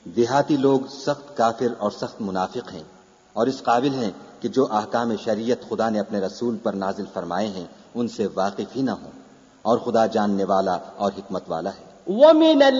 देहाती लोग सख्त काफिर और सख्त मुनाफिक हैं और इस काबिल हैं कि जो अहकाम शरीयत खुदा ने अपने रसूल पर नाजिल फरमाए हैं उनसे वाकिफ ही न हो, और खुदा जानने वाला और हिकमत वाला है।